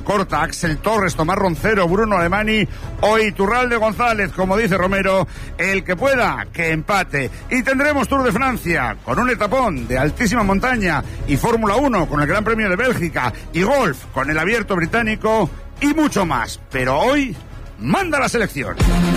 Corta, Axel Torres, Tomás Roncero, Bruno Alemani o Iturralde González, como dice Romero, el que pueda, que empate. Y tendremos Tour de Francia, con un etapón de altísima montaña, y Fórmula 1 con el Gran Premio de Bélgica, y golf con el Abierto Británico, y mucho más. Pero hoy manda la selección.